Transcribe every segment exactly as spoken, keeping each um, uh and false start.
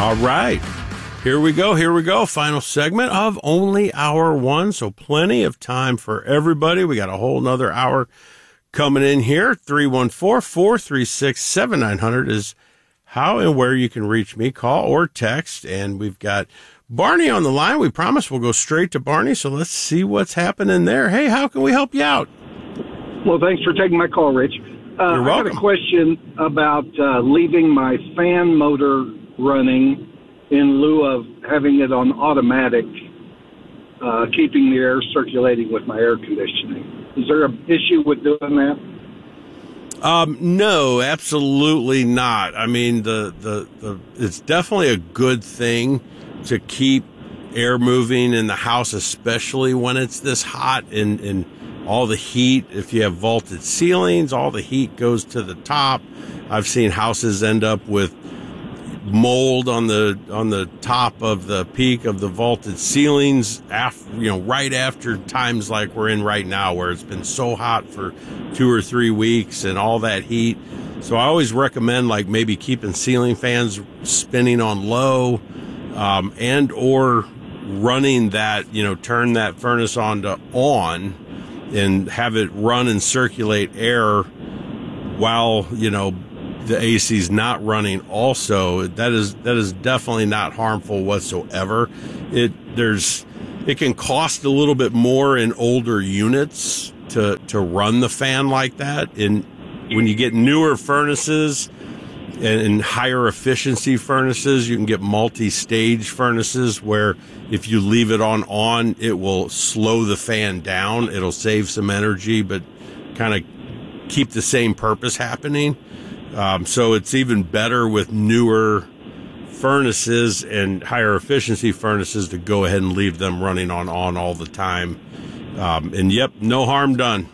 All right. Here we go. Here we go. Final segment of only hour one. So plenty of time for everybody. We got a whole nother hour coming in here. three one four, four three six, seven nine zero zero is how and where you can reach me. Call or text. And we've got Barney on the line. We promise we'll go straight to Barney. So let's see what's happening there. Hey, how can we help you out? Well, thanks for taking my call, Rich. Uh, You're welcome. I got a question about uh, leaving my fan motor running in lieu of having it on automatic, uh, keeping the air circulating with my air conditioning. Is there an issue with doing that? Um, no, absolutely not. I mean, the, the, the, it's definitely a good thing to keep air moving in the house, especially when it's this hot and, and all the heat. If you have vaulted ceilings, all the heat goes to the top. I've seen houses end up with mold on the on the top of the peak of the vaulted ceilings after, you know, right after times like we're in right now, where it's been so hot for two or three weeks and all that heat. So I always recommend like maybe keeping ceiling fans spinning on low, um, and or running that, you know, turn that furnace on to on and have it run and circulate air while, you know, the A C is not running also. That is that is definitely not harmful whatsoever. It there's it can cost a little bit more in older units to to run the fan like that. And when you get newer furnaces and, and higher efficiency furnaces, you can get multi-stage furnaces where if you leave it on on, it will slow the fan down. It'll save some energy, but kind of keep the same purpose happening. Um, so it's even better with newer furnaces and higher efficiency furnaces to go ahead and leave them running on on all the time. Um, and yep, no harm done.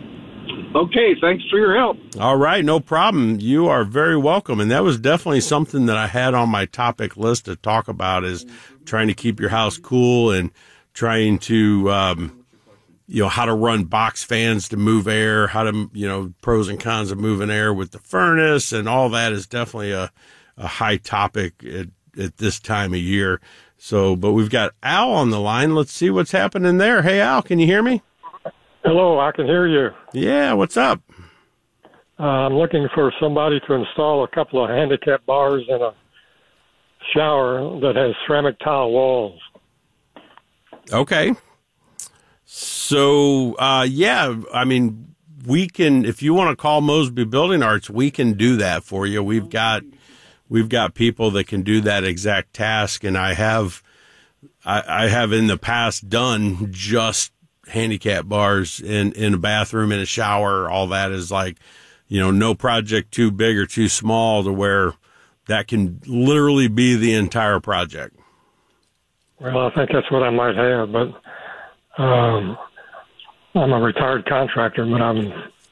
Okay, thanks for your help. All right, no problem. You are very welcome. And that was definitely something that I had on my topic list to talk about, is trying to keep your house cool and trying to, um, you know, how to run box fans to move air, how to, you know, pros and cons of moving air with the furnace, and all that is definitely a, a high topic at, at this time of year. So, but we've got Al on the line. Let's see what's happening there. Hey, Al, can you hear me? Hello, I can hear you. Yeah, what's up? Uh, I'm looking for somebody to install a couple of handicap bars in a shower that has ceramic tile walls. Okay. So, uh, yeah, I mean, we can, if you want to call Mosby Building Arts, we can do that for you. We've got, we've got people that can do that exact task. And I have, I, I have in the past done just handicap bars in, in a bathroom, in a shower. All that is like, you know, no project too big or too small to where that can literally be the entire project. Well, I think that's what I might have, but Um, I'm a retired contractor, but I'm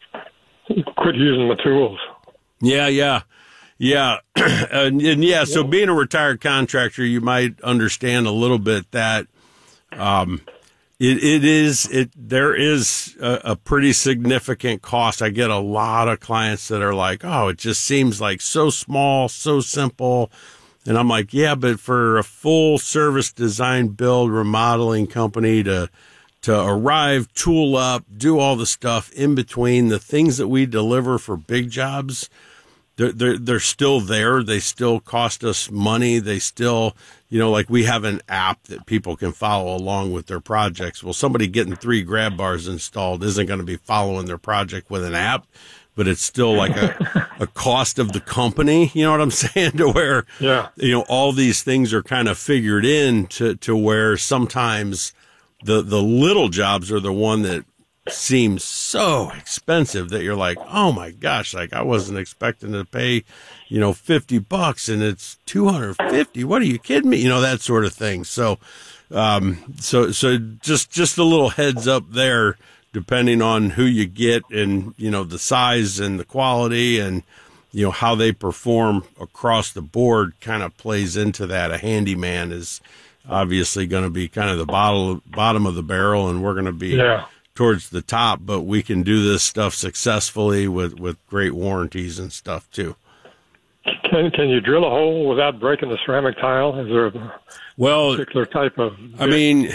quit using the tools. Yeah, yeah, yeah. and, and yeah, so being a retired contractor, you might understand a little bit that um, it, it is, it there is a, a pretty significant cost. I get a lot of clients that are like, oh, it just seems like so small, so simple. And I'm like, yeah, but for a full service design, build, remodeling company to to arrive, tool up, do all the stuff in between, the things that we deliver for big jobs, they're, they're, they're still there. They still cost us money. They still, you know, like we have an app that people can follow along with their projects. Well, somebody getting three grab bars installed isn't going to be following their project with an app, but it's still like a, a cost of the company. You know what I'm saying? To where, yeah, you know, all these things are kind of figured in to, to where sometimes the, the little jobs are the one that seems so expensive that you're like, oh my gosh, like I wasn't expecting to pay, you know, fifty bucks and it's two hundred fifty. What are you kidding me? You know, that sort of thing. So, um, so, so just, just a little heads up there, depending on who you get and, you know, the size and the quality and, you know, how they perform across the board kind of plays into that. A handyman is obviously going to be kind of the bottle, bottom of the barrel, and we're going to be yeah. towards the top, but we can do this stuff successfully with, with great warranties and stuff too. Can can you drill a hole without breaking the ceramic tile? Is there a well, particular type of? I mean,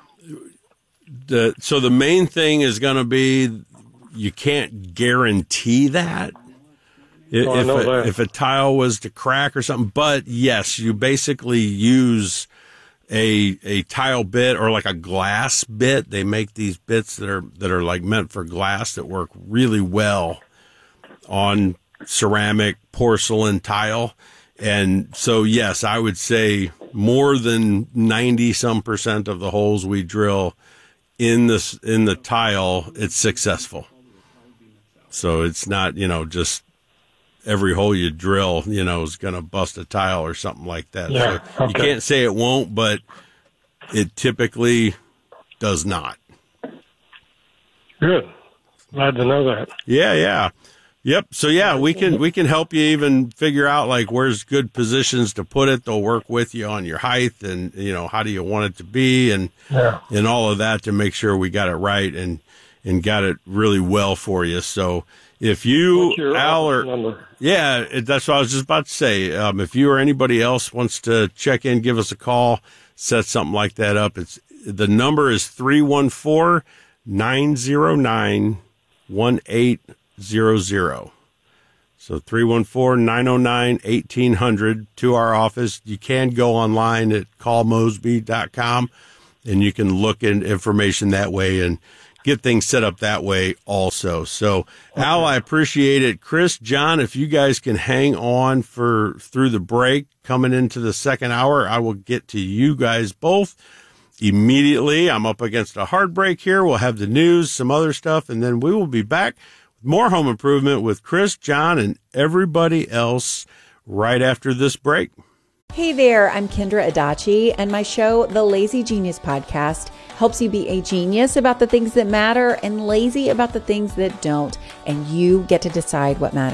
the so the main thing is going to be you can't guarantee that. Oh, I if know a, that. if a tile was to crack or something, but yes, you basically use a a tile bit or like a glass bit. They make these bits that are that are like meant for glass that work really well on ceramic, porcelain tile. And so, yes, I would say more than ninety some percent of the holes we drill in this in the tile, it's successful. So it's not, you know, just every hole you drill, you know, is going to bust a tile or something like that. Yeah, so okay. You can't say it won't, but it typically does not. Good. Glad to know that. Yeah, yeah. Yep. So yeah, we can we can help you even figure out like where's good positions to put it. They'll work with you on your height and, you know, how do you want it to be and Yeah. and all of that to make sure we got it right and and got it really well for you. So if you, What's your Al, office or number? yeah, it, that's what I was just about to say. Um, if you or anybody else wants to check in, give us a call, set something like that up. It's the number is three one four, nine zero nine, one eight zero zero. So three one four, nine zero nine, eighteen hundred to our office. You can go online at call mosby dot com and you can look in information that way and get things set up that way also. So okay. Al, I appreciate it. Chris, John, if you guys can hang on for through the break coming into the second hour, I will get to you guys both immediately. I'm up against a hard break here. We'll have the news, some other stuff, and then we will be back with more home improvement with Chris, John, and everybody else right after this break. Hey there, I'm Kendra Adachi, and my show, The Lazy Genius Podcast, helps you be a genius about the things that matter and lazy about the things that don't, and you get to decide what matters.